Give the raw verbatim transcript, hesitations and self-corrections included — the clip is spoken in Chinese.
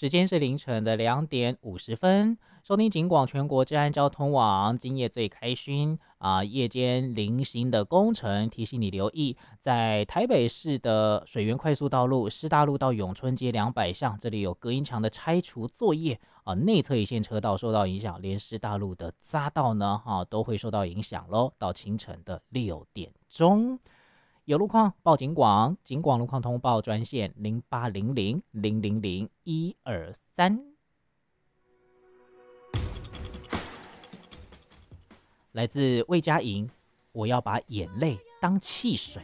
时间是凌晨的两点五十分，收听警广全国治安交通网，今夜最开勋啊、夜间零星的工程，提醒你留意，在台北市的水源快速道路师大路到永春街两百巷，这里有隔音墙的拆除作业啊，内侧一线车道受到影响，连师大路的匝道呢啊都会受到影响喽，到清晨的六点钟。有路况报警广，警广路况通报专线零八零零零零零一二三。来自魏佳莹，我要把眼泪当汽水。